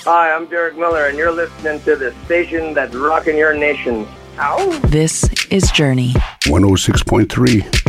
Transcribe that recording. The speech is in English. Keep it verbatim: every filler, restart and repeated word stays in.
Hi, I'm Derek Miller, and you're listening to the station that's rocking your nation. Ow. This is Journey. one oh six point three